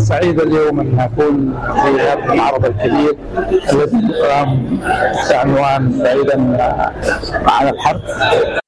سعيد اليوم أن أكون في هذا المعرض الكبير الذي يقام تحت عنوان بعيدا عن الحرب.